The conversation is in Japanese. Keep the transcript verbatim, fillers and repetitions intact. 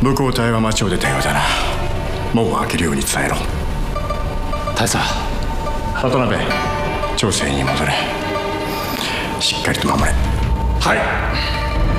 武甲隊は町を出たようだな。門を開けるように伝えろ。 大佐。 渡辺、調整に戻れ。しっかりと守れ。 はい。